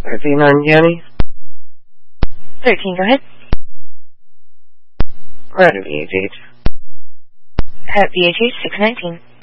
13 County. 13, go ahead. We're at VHH. At VHH 619.